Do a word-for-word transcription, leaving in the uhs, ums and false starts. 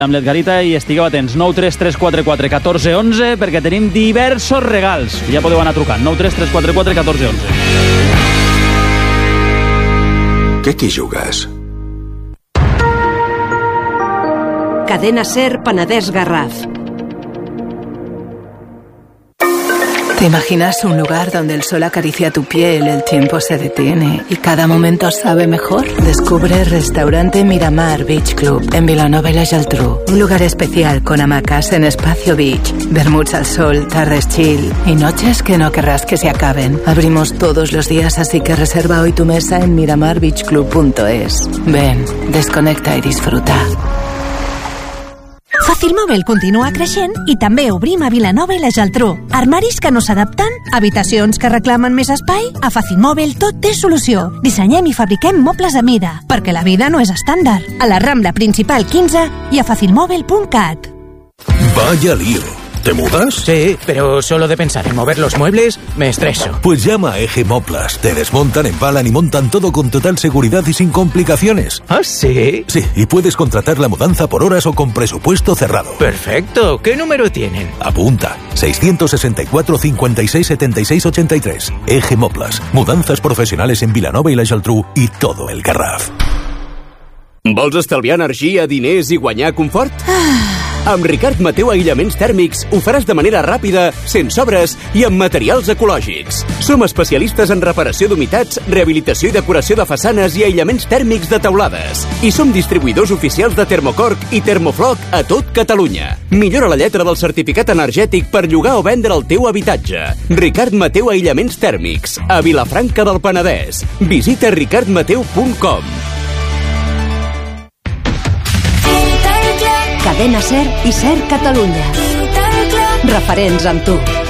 amb l'Edgarita i estigueu atents, nou tres tres quatre quatre un quatre u u perquè tenim diversos regals. Ja podeu anar trucant, nou tres tres quatre quatre un quatre u u. Què t'hi jugues? Cadena SER Penedès Garraf. ¿Te imaginas un lugar donde el sol acaricia tu piel, el tiempo se detiene y cada momento sabe mejor? Descubre Restaurante Miramar Beach Club en Vilanova y la Geltrú. Un lugar especial con hamacas en Espacio Beach, vermuts al sol, tardes chill y noches que no querrás que se acaben. Abrimos todos los días, así que reserva hoy tu mesa en miramar beach club punto es. Ven, desconecta i disfruta. Facilmòbil continua creixent i també obrim a Vilanova i la Geltrú. Armaris que no s'adapten, habitacions que reclamen més espai. A Facilmòbil tot té solució. Dissenyem i fabriquem mobles a mida, perquè la vida no és estàndard. A la Rambla Principal quinze i a facilmòbil punt cat. Vaya lío. ¿Te mudas? Sí, pero solo de pensar en mover los muebles me estreso. Pues llama a Eje Moplas. Te desmontan, empalan y montan todo con total seguridad y sin complicaciones. ¿Ah, sí? Sí, y puedes contratar la mudanza por horas o con presupuesto cerrado. Perfecto. ¿Qué número tienen? Apunta. seiscientos sesenta y cuatro, cincuenta y seis, setenta y seis, ochenta y tres. Eje Moplas. Mudanzas profesionales en Vilanova i la Geltrú i todo el Garraf. Vols estalviar energia, diners i guanyar confort? Ah. Amb Ricard Mateu Aïllaments Tèrmics ho faràs de manera ràpida, sense sobres i amb materials ecològics. Som especialistes en reparació d'humitats, rehabilitació i decoració de façanes i aïllaments tèrmics de teulades. I som distribuïdors oficials de Termocork i Termofloc a tot Catalunya. Millora la lletra del certificat energètic per llogar o vendre el teu habitatge. Ricard Mateu Aïllaments Tèrmics, a Vilafranca del Penedès. Visita ricard mateu punt com. Cadena SER i SER Catalunya. Referents amb tu.